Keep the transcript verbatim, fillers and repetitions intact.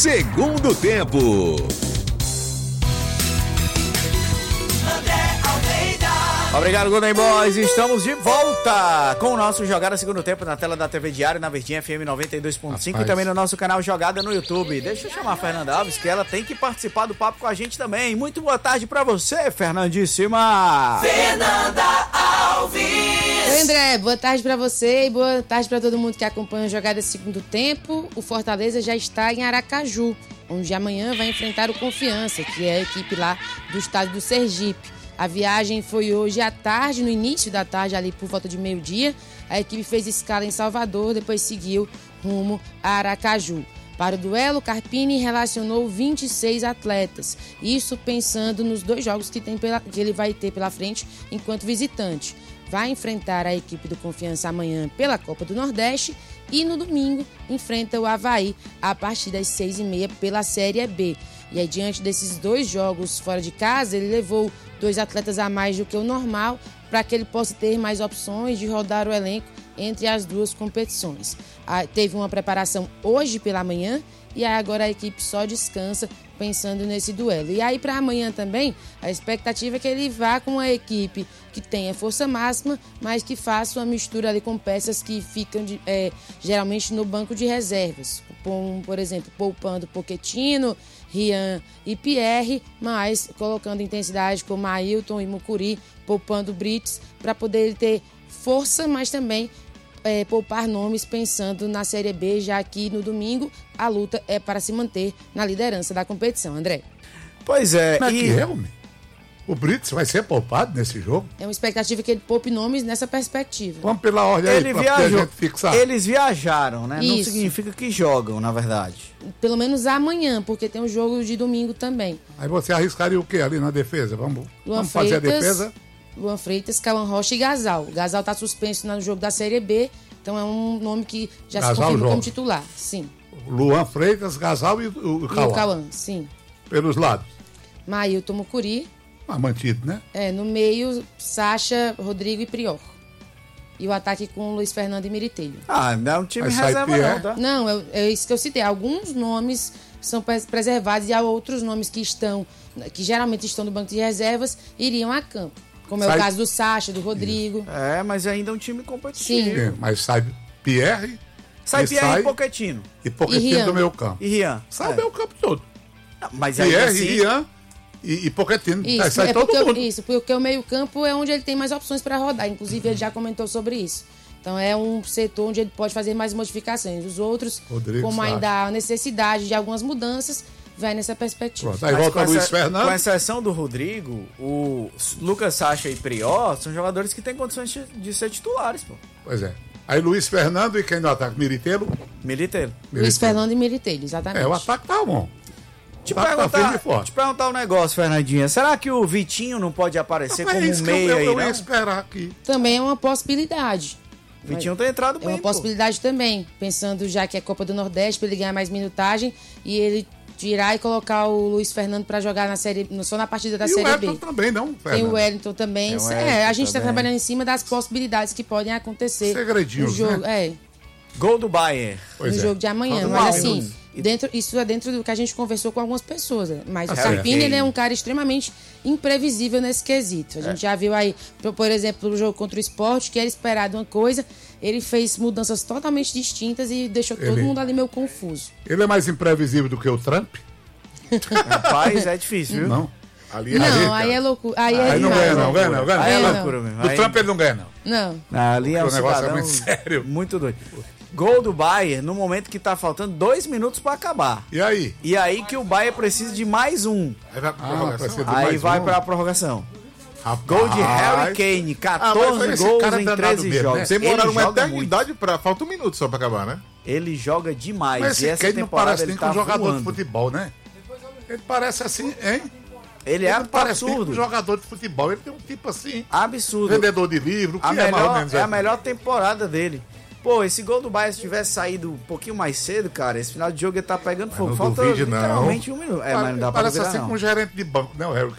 Segundo Tempo. Obrigado, Golden Boys. Estamos de volta com o nosso Jogada Segundo Tempo na tela da T V Diário, na Verdinha F M noventa e dois ponto cinco e também no nosso canal Jogada no YouTube. Deixa eu chamar a Fernanda Alves, que ela tem que participar do papo com a gente também. Muito boa tarde pra você, Fernandíssima. Fernanda Alves. Oi, André. Boa tarde pra você e boa tarde pra todo mundo que acompanha o Jogada Segundo Tempo. O Fortaleza já está em Aracaju, onde amanhã vai enfrentar o Confiança, que é a equipe lá do estado do Sergipe. A viagem foi hoje à tarde, no início da tarde, ali por volta de meio-dia. A equipe fez escala em Salvador, depois seguiu rumo a Aracaju. Para o duelo, Carpini relacionou vinte e seis atletas. Isso pensando nos dois jogos que, tem pela, que ele vai ter pela frente enquanto visitante. Vai enfrentar a equipe do Confiança amanhã pela Copa do Nordeste e no domingo enfrenta o Avaí a partir das seis e meia pela Série B. E aí, diante desses dois jogos fora de casa, ele levou dois atletas a mais do que o normal para que ele possa ter mais opções de rodar o elenco entre as duas competições. Ah, teve uma preparação hoje pela manhã e aí agora a equipe só descansa pensando nesse duelo. E aí para amanhã também, a expectativa é que ele vá com uma equipe que tenha força máxima, mas que faça uma mistura ali com peças que ficam de, é, geralmente no banco de reservas. Com, por exemplo, poupando Pochettino, Rian e Pierre, mas colocando intensidade como Ailton e Mucuri, poupando Brits, para poder ter força, mas também é, poupar nomes pensando na Série B, já que no domingo a luta é para se manter na liderança da competição. André? Pois é. Como é e... que é, homem? O Brits vai ser poupado nesse jogo? É uma expectativa que ele poupe nomes nessa perspectiva. Vamos pela ordem aí, Ele pra viajou. a gente fixar. Eles viajaram, né? Não Isso. significa que jogam, na verdade. Pelo menos amanhã, porque tem um jogo de domingo também. Aí você arriscaria o quê ali na defesa? Vamos, Luan vamos fazer Freitas, a defesa? Luan Freitas, Cauã Rocha e Gasal. Gasal está suspenso no jogo da Série B, então é um nome que já Gasal se confirma joga. como titular. Sim. Luan Freitas, Gasal e o, o E Cauã. o Cauã, sim. Pelos lados. Mailton Mucuri. Ah, mantido, né? É, no meio, Sacha, Rodrigo e Prior. E o ataque com Luiz Fernando e Militelho. Ah, não é um time Vai sair reserva Pierre. não, tá? Não, é, é isso que eu citei. Alguns nomes são pres- preservados e há outros nomes que estão, que geralmente estão no banco de reservas, iriam a campo. Como é Sai- o caso do Sacha, do Rodrigo. É, mas ainda é um time competitivo. Sim. É, mas sai Pierre Sai e Pierre sai e Pochettino. e Pochettino Rian. do meio campo. E Rian. Sai É. o meio campo todo. Não, mas aí Pierre, assim, Rian e, e Pochettino. Aí Isso, sai é todo porque, mundo. isso, porque o meio-campo é onde ele tem mais opções para rodar. Inclusive, ele já comentou sobre isso. Então, é um setor onde ele pode fazer mais modificações. Os outros, Rodrigo como Sacha. ainda há necessidade de algumas mudanças, vai nessa perspectiva. Pronto, aí mas volta com Luiz essa- Fernando. Com exceção do Rodrigo, o Lucas Sacha e Prior são jogadores que têm condições de, de ser titulares, pô. Pois é. Aí Luiz Fernando e quem no ataque? Militeiro? Militeiro. Luiz Fernando e Militelho, exatamente. É, o ataque tá bom. Te O ataque tá firme perguntar, e forte. te perguntar um negócio, Fernandinha. Será que o Vitinho não pode aparecer Mas como é um isso que eu, meia eu, aí, eu não? ia esperar aqui. Também é uma possibilidade. O Vitinho tem entrado É bem, uma pô. possibilidade também, pensando já que é Copa do Nordeste, para ele ganhar mais minutagem e ele tirar e colocar o Luiz Fernando para jogar na série, só na partida da E o Série Everton B. também, não, Tem Fernando? o Wellington também. Tem o é, Wellington a gente está também. trabalhando em cima das possibilidades que podem acontecer Segredinhos, no jogo, né? é, Gol do Bayern. Pois no é. jogo de amanhã. Falta Mas nove assim, minutos. dentro, isso é dentro do que a gente conversou com algumas pessoas. Né? Mas Ah, o certo. Carpini ele é um cara extremamente imprevisível nesse quesito. A gente já viu aí, por, por exemplo, no jogo contra o Sport, que era esperado uma coisa, ele fez mudanças totalmente distintas e deixou todo Ele- mundo ali meio confuso. Ele é mais imprevisível do que o Trump? Rapaz, é difícil, viu? Não. Ali, Não, ali, aí é loucura. Aí, é Aí não demais, ganha, não, né? ganha, não, ganha, não. Aí é Aí não. loucura mesmo. Do Aí- Trump ele não ganha, não. Não. Ali é um O negócio é cidadão muito sério. muito doido. Gol do Bayern no momento que tá faltando dois minutos pra acabar. E aí? E aí que o Bayern precisa de mais um. Aí vai pra Ah, prorrogação? precisa de Aí mais vai um. pra prorrogação. Rapaz. Gol de Harry Kane, Ah, mas catorze foi esse gols cara em danado treze mesmo, jogos. né? Demoraram Ele uma joga eternidade pra... Falta um minuto só pra acabar, né? muito. Ele joga demais. Mas e esse essa Kane não temporada parece ele nem tá com um jogador voando. de futebol, né? Ele parece assim, hein? Ele é não parece nem com um absurdo. jogador de futebol. Ele tem um tipo assim, Absurdo. vendedor de livro, o que A é mais ou melhor, menos é a assim? melhor temporada dele. Pô, esse gol do Bayern, se tivesse saído um pouquinho mais cedo, cara, esse final de jogo ele tá pegando fogo. não Falta duvide, não. literalmente um minuto. É, mas não dá pra Parece duvidar, assim não. com um gerente de banco, né, o Harry